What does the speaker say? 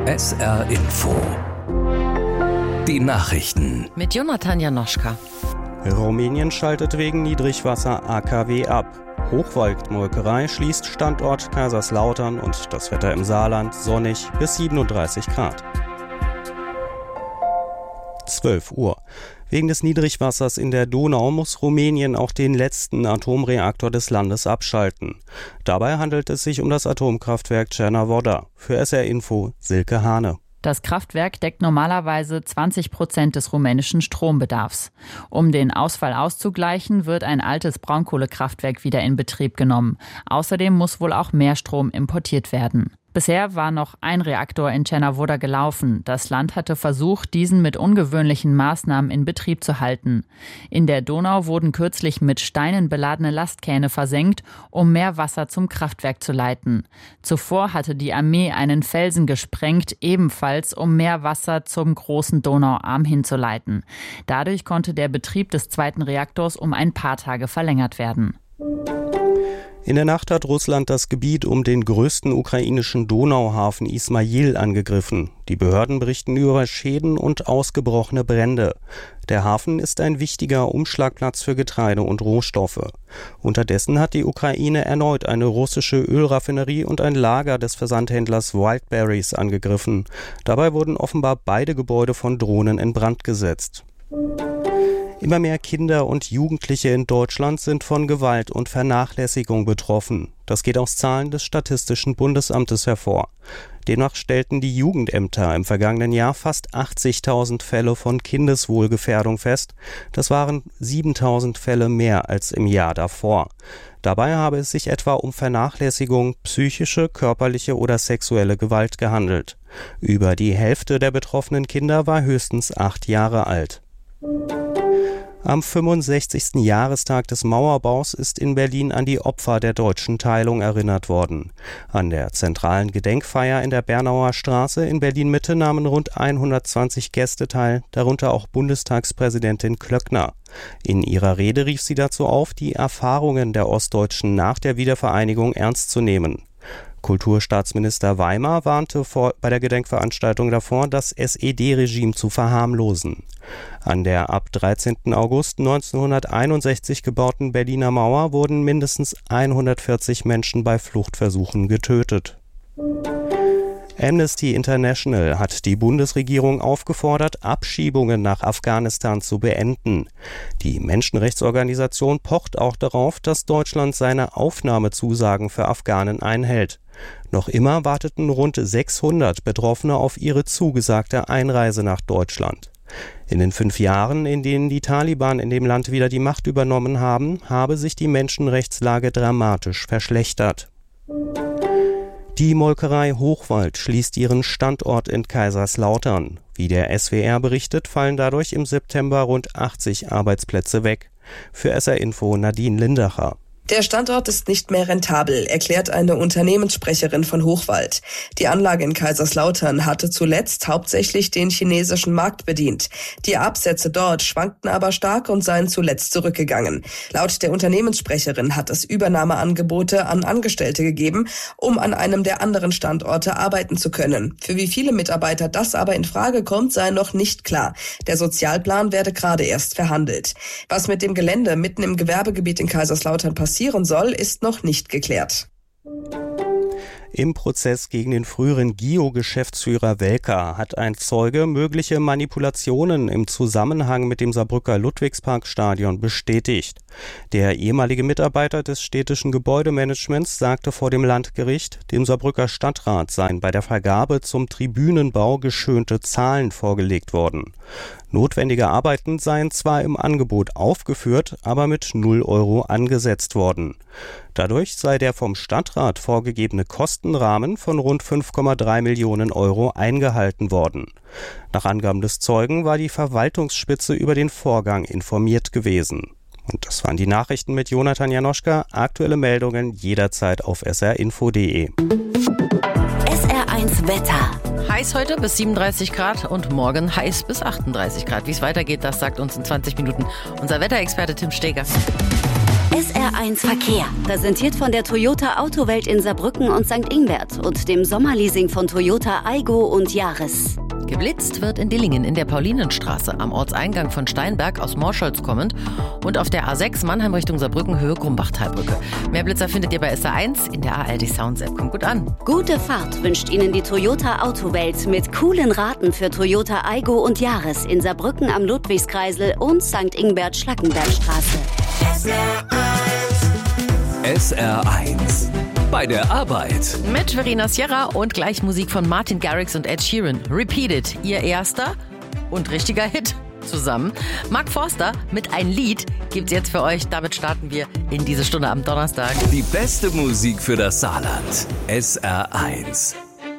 SR Info. Die Nachrichten. Mit Jonathan Janoschka. Rumänien schaltet wegen Niedrigwasser AKW ab. Hochwaldmolkerei schließt Standort Kaiserslautern und das Wetter im Saarland sonnig bis 37 Grad. 12 Uhr. Wegen des Niedrigwassers in der Donau muss Rumänien auch den letzten Atomreaktor des Landes abschalten. Dabei handelt es sich um das Atomkraftwerk Cernavodă. Für SR Info Silke Hane. Das Kraftwerk deckt normalerweise 20% des rumänischen Strombedarfs. Um den Ausfall auszugleichen, wird ein altes Braunkohlekraftwerk wieder in Betrieb genommen. Außerdem muss wohl auch mehr Strom importiert werden. Bisher war noch ein Reaktor in Cernavodă gelaufen. Das Land hatte versucht, diesen mit ungewöhnlichen Maßnahmen in Betrieb zu halten. In der Donau wurden kürzlich mit Steinen beladene Lastkähne versenkt, um mehr Wasser zum Kraftwerk zu leiten. Zuvor hatte die Armee einen Felsen gesprengt, ebenfalls um mehr Wasser zum großen Donauarm hinzuleiten. Dadurch konnte der Betrieb des zweiten Reaktors um ein paar Tage verlängert werden. In der Nacht hat Russland das Gebiet um den größten ukrainischen Donauhafen Ismail angegriffen. Die Behörden berichten über Schäden und ausgebrochene Brände. Der Hafen ist ein wichtiger Umschlagplatz für Getreide und Rohstoffe. Unterdessen hat die Ukraine erneut eine russische Ölraffinerie und ein Lager des Versandhändlers Wildberries angegriffen. Dabei wurden offenbar beide Gebäude von Drohnen in Brand gesetzt. Immer mehr Kinder und Jugendliche in Deutschland sind von Gewalt und Vernachlässigung betroffen. Das geht aus Zahlen des Statistischen Bundesamtes hervor. Demnach stellten die Jugendämter im vergangenen Jahr fast 80.000 Fälle von Kindeswohlgefährdung fest. Das waren 7.000 Fälle mehr als im Jahr davor. Dabei habe es sich etwa um Vernachlässigung, psychische, körperliche oder sexuelle Gewalt gehandelt. Über die Hälfte der betroffenen Kinder war höchstens 8 Jahre alt. Am 65. Jahrestag des Mauerbaus ist in Berlin an die Opfer der deutschen Teilung erinnert worden. An der zentralen Gedenkfeier in der Bernauer Straße in Berlin-Mitte nahmen rund 120 Gäste teil, darunter auch Bundestagspräsidentin Klöckner. In ihrer Rede rief sie dazu auf, die Erfahrungen der Ostdeutschen nach der Wiedervereinigung ernst zu nehmen. Kulturstaatsminister Weimar warnte bei der Gedenkveranstaltung davor, das SED-Regime zu verharmlosen. An der ab 13. August 1961 gebauten Berliner Mauer wurden mindestens 140 Menschen bei Fluchtversuchen getötet. Amnesty International hat die Bundesregierung aufgefordert, Abschiebungen nach Afghanistan zu beenden. Die Menschenrechtsorganisation pocht auch darauf, dass Deutschland seine Aufnahmezusagen für Afghanen einhält. Noch immer warteten rund 600 Betroffene auf ihre zugesagte Einreise nach Deutschland. In den 5 Jahren, in denen die Taliban in dem Land wieder die Macht übernommen haben, habe sich die Menschenrechtslage dramatisch verschlechtert. Die Molkerei Hochwald schließt ihren Standort in Kaiserslautern. Wie der SWR berichtet, fallen dadurch im September rund 80 Arbeitsplätze weg. Für SR Info Nadine Lindacher. Der Standort ist nicht mehr rentabel, erklärt eine Unternehmenssprecherin von Hochwald. Die Anlage in Kaiserslautern hatte zuletzt hauptsächlich den chinesischen Markt bedient. Die Absätze dort schwankten aber stark und seien zuletzt zurückgegangen. Laut der Unternehmenssprecherin hat es Übernahmeangebote an Angestellte gegeben, um an einem der anderen Standorte arbeiten zu können. Für wie viele Mitarbeiter das aber in Frage kommt, sei noch nicht klar. Der Sozialplan werde gerade erst verhandelt. Was mit dem Gelände mitten im Gewerbegebiet in Kaiserslautern passieren soll, ist noch nicht geklärt. Im Prozess gegen den früheren GIO-Geschäftsführer Welker hat ein Zeuge mögliche Manipulationen im Zusammenhang mit dem Saarbrücker Ludwigsparkstadion bestätigt. Der ehemalige Mitarbeiter des städtischen Gebäudemanagements sagte vor dem Landgericht, dem Saarbrücker Stadtrat seien bei der Vergabe zum Tribünenbau geschönte Zahlen vorgelegt worden. Notwendige Arbeiten seien zwar im Angebot aufgeführt, aber mit 0 Euro angesetzt worden. Dadurch sei der vom Stadtrat vorgegebene Kostenrahmen von rund 5,3 Millionen Euro eingehalten worden. Nach Angaben des Zeugen war die Verwaltungsspitze über den Vorgang informiert gewesen. Und das waren die Nachrichten mit Jonathan Janoschka. Aktuelle Meldungen jederzeit auf srinfo.de. SR1 Wetter. Heiß heute bis 37 Grad und morgen heiß bis 38 Grad. Wie es weitergeht, das sagt uns in 20 Minuten unser Wetterexperte Tim Steger. SR1 Verkehr, präsentiert von der Toyota Autowelt in Saarbrücken und St. Ingbert und dem Sommerleasing von Toyota Aygo und Yaris. Geblitzt wird in Dillingen in der Paulinenstraße am Ortseingang von Steinberg aus Morscholz kommend und auf der A6 Mannheim Richtung Saarbrücken Höhe Grumbachtalbrücke. Mehr Blitzer findet ihr bei SR1 in der ARD Sounds App. Kommt gut an. Gute Fahrt wünscht Ihnen die Toyota Autowelt mit coolen Raten für Toyota Aygo und Yaris in Saarbrücken am Ludwigskreisel und St. Ingbert Schlackenbergstraße. SR1 bei der Arbeit. Mit Verena Sierra und gleich Musik von Martin Garrix und Ed Sheeran. Repeat It, ihr erster und richtiger Hit zusammen. Mark Forster mit Ein Lied gibt's jetzt für euch. Damit starten wir in diese Stunde am Donnerstag. Die beste Musik für das Saarland. SR1.